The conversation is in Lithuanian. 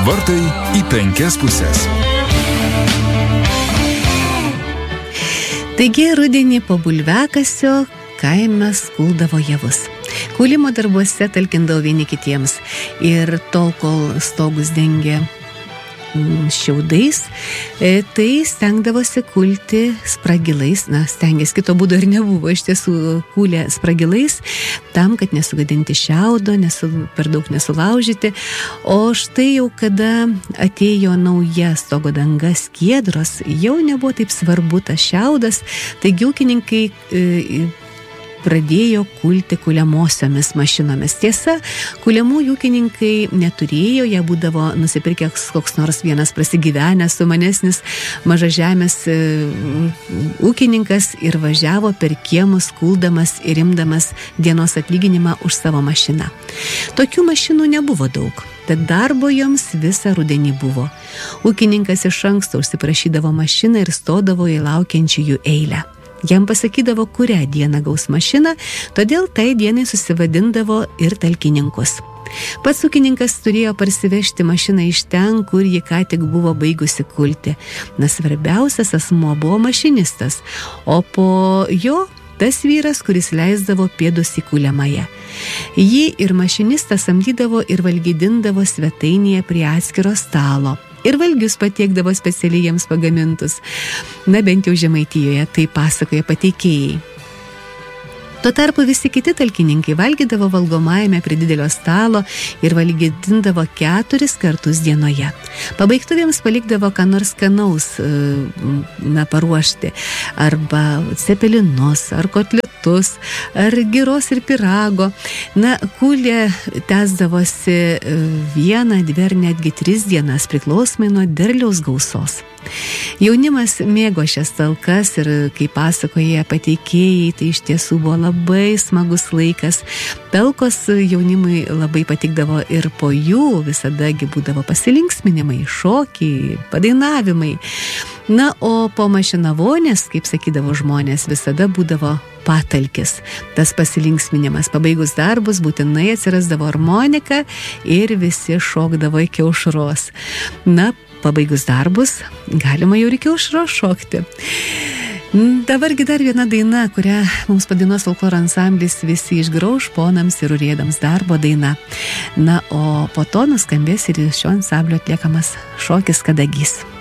Vartai į 5 puses. Taigi rudenį po bulviakasio kaime skuldavo javus. Kūlimo darbuose talkindavo vieni kitiems ir tol, kol stogus dengė šiaudais, tai stengdavosi kulti spragilais, stengės, kito būdo ir nebuvo, iš tiesų kūlė spragilais, tam, kad nesugadinti šiaudo, per daug nesulaužyti, o štai jau kada atėjo nauja stogo danga skiedros, jau nebuvo taip svarbu tas šiaudas, taigi ūkininkai pradėjo kulti kuliamosiomis mašinomis. Tiesa, kuliamų ūkininkai neturėjo, jie būdavo nusipirkę koks nors vienas prasigyvenęs, sumanesnis, mažažemės ūkininkas ir važiavo per kiemus kuldamas ir imdamas dienos atlyginimą už savo mašiną. Tokių mašinų nebuvo daug, tad darbo joms visą rudenį buvo. Ūkininkas iš anksto užsiprašydavo mašiną ir stodavo į laukiančiųjų eilę. Jam pasakydavo, kurią dieną gaus mašiną, todėl tai dienai susivadindavo ir talkininkus. Pats ūkininkas turėjo parsivežti mašiną iš ten, kur ji ką tik buvo baigusi kulti. Svarbiausias asmuo buvo mašinistas, o po jo tas vyras, kuris leisdavo pėdus į kuliamąją. Jį ir mašinistą samdydavo ir valgydindavo svetainėje prie atskiro stalo. Ir valgius patiekdavo specialiai jiems pagamintus. Bent jau Žemaitijoje tai pasakoja pateikėjai. Tuo tarpu visi kiti talkininkai valgydavo valgomajame prie didelio stalo ir valgydindavo 4 kartus dienoje. Pabaigtuvėms palikdavo ką nors skanaus paruošti, arba cepelinus, ar kotletus, ar giros ir pirago. Kūlė tęsdavosi 1, 2 ar netgi 3 dienas, priklausomai nuo derliaus gausos. Jaunimas mėgo šias talkas ir, kaip pasakoja pateikėjai, tai iš tiesų buvo labai smagus laikas. Talkos jaunimui labai patikdavo ir po jų visadagi būdavo pasilinksminimai, šokiai, padainavimai. O po mašinavonės, kaip sakydavo žmonės, visada būdavo patalkis. Tas pasilinksminimas, pabaigus darbus, būtinai atsirasdavo harmonika ir visi šokdavo iki aušros. Pabaigus darbus, galima jau iki aušros šokti. Dabargi dar viena daina, kurią mums padainuos folkloro ansamblis Visi išgrauš ponams ir urėdams darbo daina. O po to nuskambės ir šio ansamblio atliekamas šokis Kadagys.